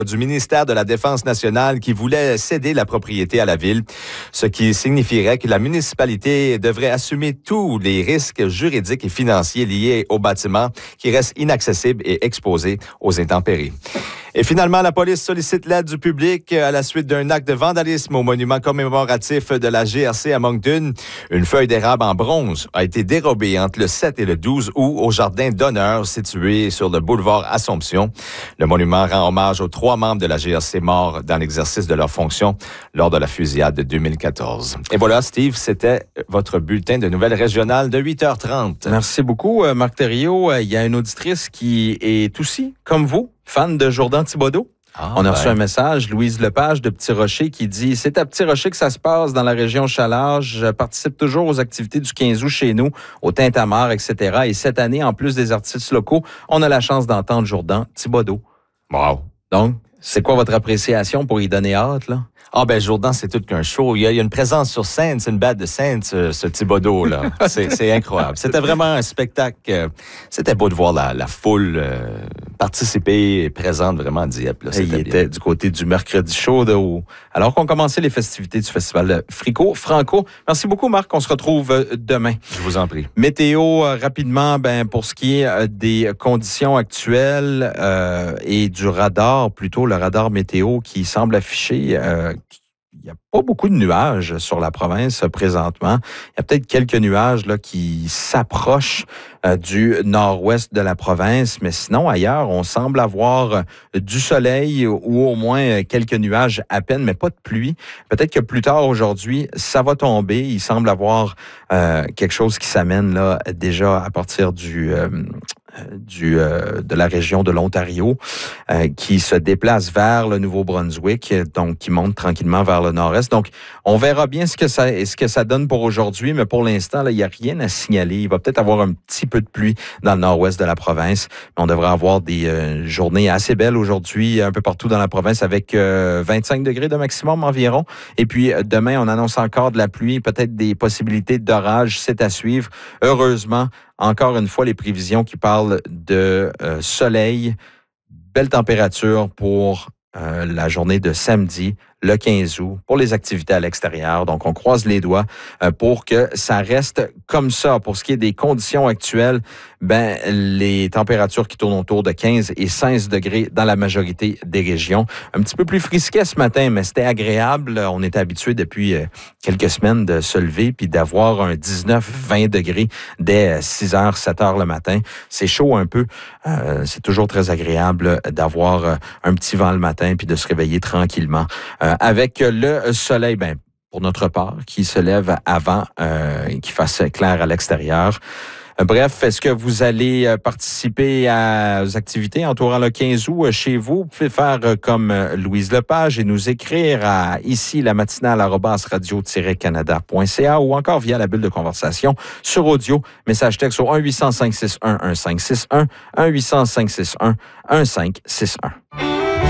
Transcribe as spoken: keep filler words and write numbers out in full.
du ministère de la Défense nationale qui voulait céder la propriété à la ville, ce qui signifierait que la municipalité devrait assumer tous les risques juridiques et financiers liés au bâtiment qui reste inaccessible et exposé aux intempéries. Et finalement, la police sollicite l'aide du public à la suite d'un acte de vandalisme au monument commémoratif de la G R C à Moncton. Une feuille d'érable en bronze a été dérobée entre le sept et le douze août au jardin d'honneur situé sur le boulevard Assomption. Le monument rend hommage aux trois membres de la G R C morts dans l'exercice de leurs fonctions lors de la fusillade de deux mille quatorze. Et voilà, Steve, c'était votre bulletin de nouvelles régionales de huit heures trente. Merci beaucoup, Marc Thériault. Il y a une auditrice qui est aussi, comme vous, fan de Jourdan Thibodeau. Ah, On a ben. reçu un message, Louise Lepage de Petit Rocher, qui dit « C'est à Petit Rocher que ça se passe dans la région Chalard. Je participe toujours aux activités du quinze août chez nous, au Tintamarre, et cetera. Et cette année, en plus des artistes locaux, on a la chance d'entendre Jourdan Thibodeau. » Wow! Donc, c'est quoi votre appréciation pour y donner hâte, là? Ah ben Jourdan, c'est tout qu'un show. Il y, a, il y a une présence sur scène, c'est une batte de scène, ce, ce Thibodeau, là. C'est, c'est incroyable. C'était vraiment un spectacle. Euh, c'était beau de voir la, la foule euh, participer et présente vraiment à Dieppe. Là. Il bien. était du côté du mercredi chaud, de haut. Alors qu'on commençait les festivités du festival Frico Franco. Merci beaucoup, Marc. On se retrouve demain. Je vous en prie. Météo, euh, rapidement, ben pour ce qui est euh, des conditions actuelles euh, et du radar, plutôt le radar météo qui semble afficher euh, il n'y a pas beaucoup de nuages sur la province présentement. Il y a peut-être quelques nuages là, qui s'approchent euh, du nord-ouest de la province, mais sinon, ailleurs, on semble avoir euh, du soleil ou au moins quelques nuages à peine, mais pas de pluie. Peut-être que plus tard aujourd'hui, ça va tomber. Il semble avoir euh, quelque chose qui s'amène là déjà à partir du... Euh, du euh, de la région de l'Ontario euh, qui se déplace vers le Nouveau-Brunswick, donc qui monte tranquillement vers le nord-est. Donc, on verra bien ce que ça ce que ça donne pour aujourd'hui, mais pour l'instant, là, il n'y a rien à signaler. Il va peut-être avoir un petit peu de pluie dans le nord-ouest de la province, mais on devrait avoir des euh, journées assez belles aujourd'hui un peu partout dans la province avec euh, vingt-cinq degrés de maximum environ. Et puis, euh, demain, on annonce encore de la pluie, peut-être des possibilités d'orage. C'est à suivre. Heureusement, encore une fois, les prévisions qui parlent de euh, soleil, belle température pour euh, la journée de samedi, le quinze août, pour les activités à l'extérieur. Donc, on croise les doigts euh, pour que ça reste comme ça. Pour ce qui est des conditions actuelles, ben les températures qui tournent autour de quinze et seize degrés dans la majorité des régions. Un petit peu plus frisquet ce matin, mais c'était agréable. On était habitué depuis euh, quelques semaines de se lever puis d'avoir un dix-neuf vingt degrés dès six heures, sept heures le matin. C'est chaud un peu. Euh, c'est toujours très agréable d'avoir euh, un petit vent le matin puis de se réveiller tranquillement. Euh, avec le soleil, ben, pour notre part, qui se lève avant euh, et qui fasse clair à l'extérieur. Bref, est-ce que vous allez participer à, aux activités entourant le quinze août chez vous? Vous pouvez faire comme Louise Lepage et nous écrire à ici la matinale arobase radio tiret canada point c a ou encore via la bulle de conversation sur audio. Message texte au un huit cents cinq six un un cinq six un, un huit cents cinq six un un cinq six un.